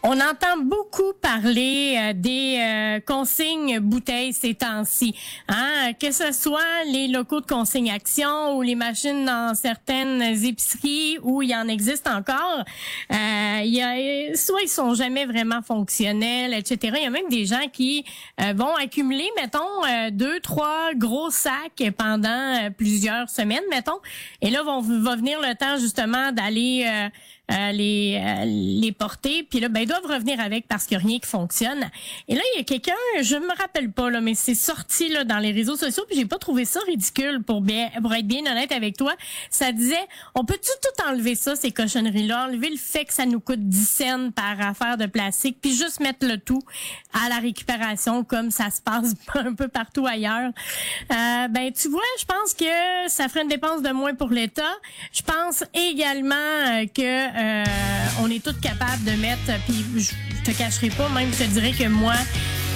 On entend beaucoup parler des consignes bouteilles ces temps-ci, que ce soit les locaux de consigne action ou les machines dans certaines épiceries où il en existe encore. Soit ils sont jamais vraiment fonctionnels, etc. Il y a même des gens qui vont accumuler, mettons, 2-3 gros sacs pendant plusieurs semaines, mettons. Et là, va venir le temps justement d'aller les porter, puis là ils doivent revenir avec parce qu'il n'y a rien qui fonctionne. Et là il y a quelqu'un, je me rappelle pas là, mais c'est sorti là dans les réseaux sociaux, puis j'ai pas trouvé ça ridicule pour être bien honnête avec toi. Ça disait on peut tout enlever ça, ces cochonneries là, enlever le fait que ça nous coûte 10 cents par affaire de plastique, puis juste mettre le tout à la récupération comme ça se passe un peu partout ailleurs. Tu vois, je pense que ça ferait une dépense de moins pour l'État. Je pense également que on est tous capables de mettre, puis je te cacherai pas, même je te dirais que moi,